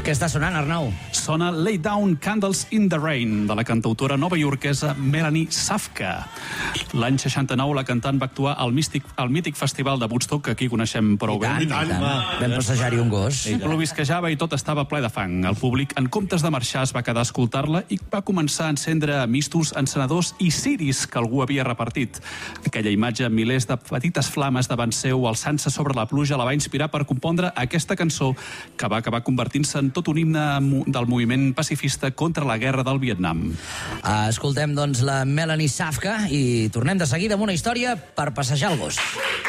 Què està sonant, Arnau? Sona Lay Down Candles in the Rain, de la cantautora novaiorquesa Melanie Safka. L'any 69 la cantant va actuar al mític festival de Woodstock, que aquí coneixem prou bé. I tant. Vam passejar-hi un gos. Plovisquejava i tot estava ple de fang. El públic, en comptes de marxar, es va quedar a escoltar-la i va començar a encendre mistos, encenedors i ciris que algú havia repartit. Aquella imatge, milers de petites flames davant seu alçant-se sobre la pluja, la va inspirar per compondre aquesta cançó que va acabar convertint-se en tot un himne del moviment pacifista contra la guerra del Vietnam. Escoltem, doncs, la Melanie Safka i tornem de seguida amb una història per passejar el gos.